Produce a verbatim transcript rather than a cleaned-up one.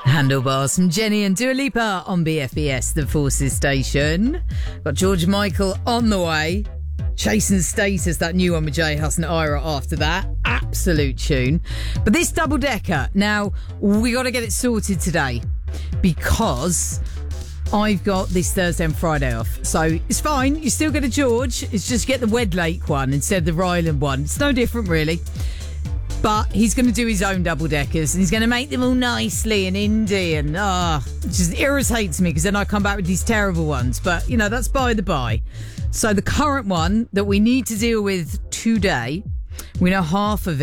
Handlebars from Jenny and Dua Lipa on B F B S, the Forces station. Got George Michael on the way. Chasing Status, that new one with Jay Huss and Ira after that. Absolute tune. But this double-decker, now, we got to get it sorted today because I've got this Thursday and Friday off. So it's fine. You still get a George. It's just get the Wedlake one instead of the Ryland one. It's no different, really. But he's going to do his own double-deckers and he's going to make them all nicely and indie and, ah, oh, it just irritates me because then I come back with these terrible ones. But, you know, that's by the by. So the current one that we need to deal with today, we know half of it.